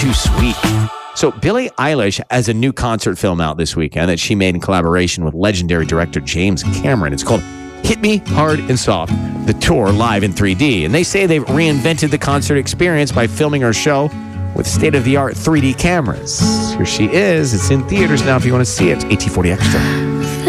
too sweet. So Billie Eilish has a new concert film out this weekend that she made in collaboration with legendary director James Cameron. It's called Hit Me Hard and Soft, the tour live in 3D. And they say they've reinvented the concert experience by filming her show with state-of-the-art 3D cameras. Here she is. It's in theaters now if you want to see it. AT40 Extra.